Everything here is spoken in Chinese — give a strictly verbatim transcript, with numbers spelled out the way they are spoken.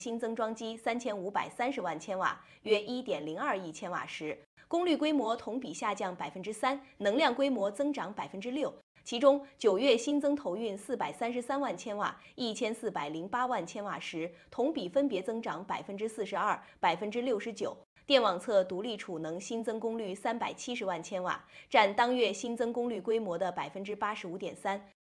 新增装机三千五百三十万千瓦，约一点零二亿千瓦时，功率规模同比下降百分之三，能量规模增长百分之六。其中，九月新增投运四百三十三万千瓦、一千四百零八万千瓦时，同比分别增长百分之四十二、百分之六十九。电网侧独立储能新增功率三百七十万千瓦，占当月新增功率规模的百分之八十五点三。